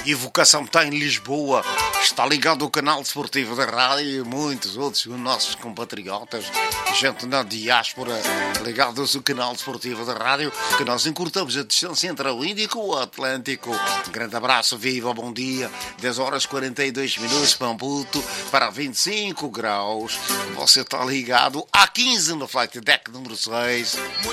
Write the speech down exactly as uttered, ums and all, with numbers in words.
Evocação está em Lisboa, está ligado ao canal desportivo da rádio e muitos outros nossos compatriotas, gente na diáspora, ligados ao canal desportivo da rádio, que nós encurtamos a distância entre o Índico e o Atlântico. Um grande abraço, viva, bom dia, dez horas e quarenta e dois minutos, Pambuto, para vinte e cinco graus. Você está ligado a quinze no Flight Deck número seis.